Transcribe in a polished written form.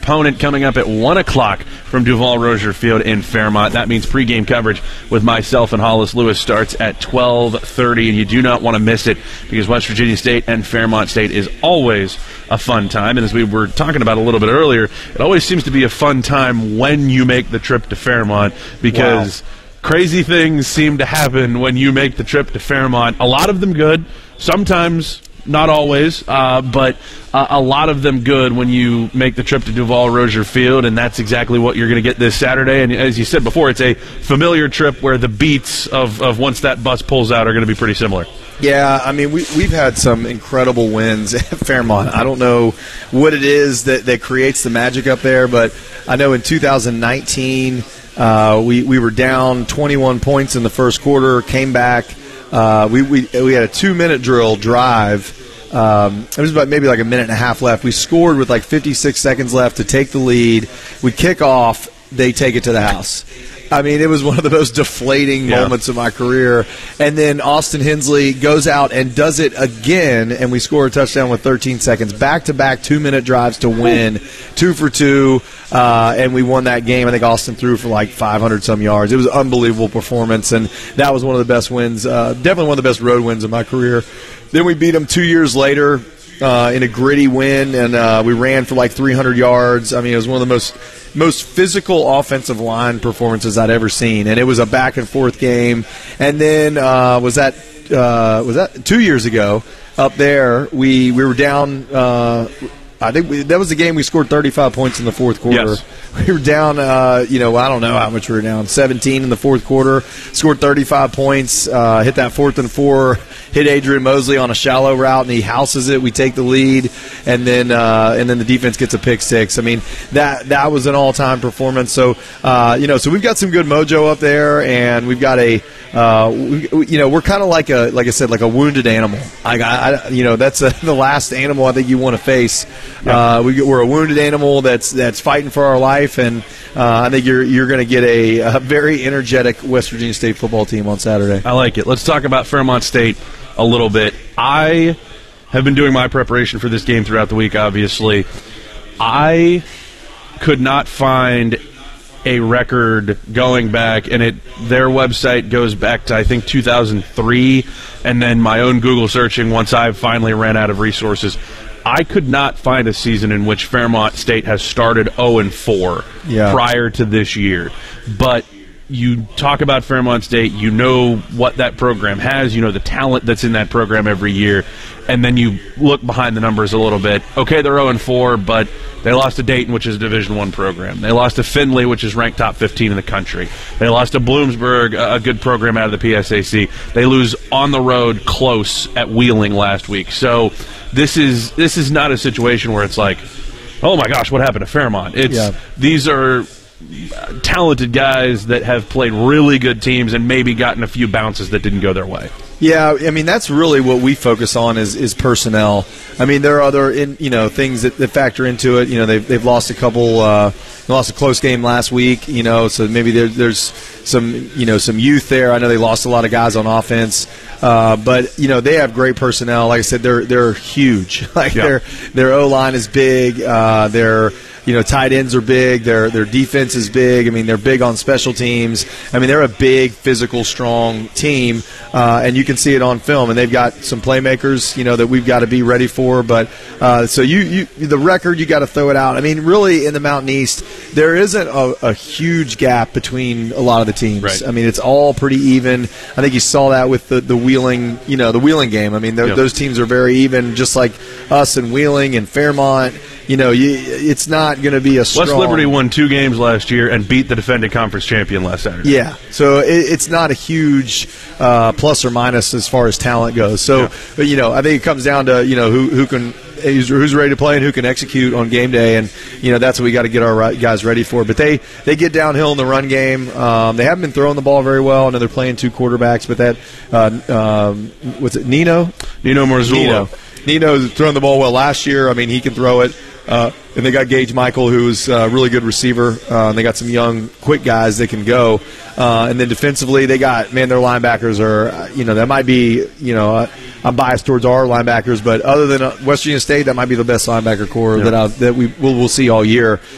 opponent coming up at 1 o'clock from Duval-Rozier Field in Fairmont. That means pregame coverage with myself and Hollis Lewis starts at 12:30, and you do not want to miss it because West Virginia State and Fairmont State is always a fun time. And as we were talking about a little bit earlier, it always seems to be a fun time when you make the trip to Fairmont because crazy things seem to happen when you make the trip to Fairmont. A lot of them good, sometimes not always, but a lot of them good when you make the trip to Duval-Rozier Field, and that's exactly what you're going to get this Saturday. And as you said before, it's a familiar trip where the beats of once that bus pulls out are going to be pretty similar. Yeah, I mean, we've had some incredible wins at Fairmont. I don't know what it is that creates the magic up there, but I know in 2019 we were down 21 points in the first quarter, came back. We had a 2-minute drill drive. It was about maybe like a minute and a half left. We scored with like 56 seconds left to take the lead. We kick off. They take it to the house. I mean, it was one of the most deflating moments of my career. And then Austin Hensley goes out and does it again, and we score a touchdown with 13 seconds. Back-to-back 2-minute drives to win, 2 for 2, and we won that game. I think Austin threw for like 500-some yards. It was an unbelievable performance, and that was one of the best wins, definitely one of the best road wins of my career. Then we beat them 2 years later in a gritty win, and we ran for like 300 yards. I mean, it was one of the most physical offensive line performances I'd ever seen, and it was a back-and-forth game. And then was that 2 years ago up there, we were down I think that was the game we scored 35 points in the fourth quarter. Yes. We were down, I don't know how much we were down, 17 in the fourth quarter, scored 35 points, hit that 4th and 4, hit Adrian Mosley on a shallow route, and he houses it. We take the lead, and then the defense gets a pick six. I mean, that was an all-time performance. So, so we've got some good mojo up there, and we've got we're kind of like a wounded animal. That's the last animal I think you want to face. Yeah. We're a wounded animal that's fighting for our life, and I think you're going to get a very energetic West Virginia State football team on Saturday. I like it. Let's talk about Fairmont State a little bit. I have been doing my preparation for this game throughout the week, obviously. I could not find a record going back, and their website goes back to, I think, 2003, and then my own Google searching once I finally ran out of resources. I could not find a season in which Fairmont State has started 0-4 prior to this year. But you talk about Fairmont State, you know what that program has, you know the talent that's in that program every year, and then you look behind the numbers a little bit. Okay, they're 0-4, but they lost to Dayton, which is a Division I program. They lost to Findlay, which is ranked top 15 in the country. They lost to Bloomsburg, a good program out of the PSAC. They lose on the road close at Wheeling last week. So this is not a situation where it's like, oh my gosh, what happened to Fairmont? These are talented guys that have played really good teams and maybe gotten a few bounces that didn't go their way. Yeah, I mean, that's really what we focus on is personnel. I mean, there are other things that factor into it. They've lost a couple. Lost a close game last week. So maybe there's some youth there. I know they lost a lot of guys on offense, but they have great personnel. Like I said, they're huge. Their O-line is big. Their tight ends are big. Their defense is big. I mean, they're big on special teams. I mean, they're a big, physical, strong team, and you can see it on film. And they've got some playmakers, that we've got to be ready for. But so the record, you got to throw it out. I mean, really, in the Mountain East, there isn't a huge gap between a lot of the teams. Right. I mean, it's all pretty even. I think you saw that with the Wheeling, the Wheeling game. I mean, those teams are very even, just like us and Wheeling and Fairmont. It's not going to be a strong. West Liberty won 2 games last year and beat the defending conference champion last Saturday. Yeah, so it's not a huge plus or minus as far as talent goes. So, I think it comes down to who's ready to play and who can execute on game day, and that's what we got to get our guys ready for. But they get downhill in the run game. They haven't been throwing the ball very well. I know they're playing 2 quarterbacks, but what's it? Nino Marzullo. Nino's thrown the ball well last year. I mean, he can throw it. And they got Gage Michael, who's a really good receiver. And they got some young, quick guys that can go. And then defensively, their linebackers are, that might be, I'm biased towards our linebackers, but other than West Virginia State, that might be the best linebacker core that we'll see all year.